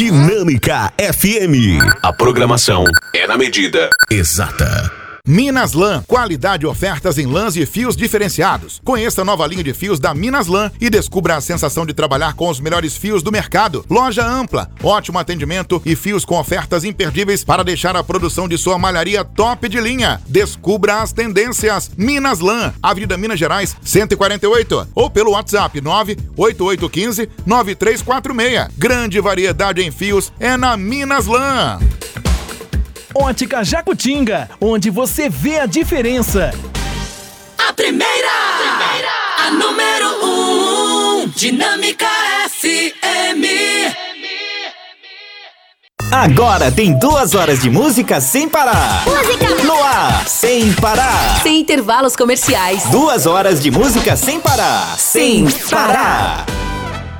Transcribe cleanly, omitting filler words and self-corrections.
Dinâmica FM. A programação é na medida exata. Minas Lã, qualidade e ofertas em lãs e fios diferenciados. Conheça a nova linha de fios da Minas Lã e descubra a sensação de trabalhar com os melhores fios do mercado. Loja ampla, ótimo atendimento e fios com ofertas imperdíveis para deixar a produção de sua malharia top de linha. Descubra as tendências. Minas Lã, Avenida Minas Gerais, 148. Ou pelo WhatsApp 98815-9346. Grande variedade em fios é na Minas Lã. Ótica Jacutinga, onde você vê a diferença. A primeira, a número 1, Dinâmica FM. Agora tem 2 horas de música sem parar. Música no ar, sem parar. Sem intervalos comerciais. 2 horas de música sem parar. Sem parar.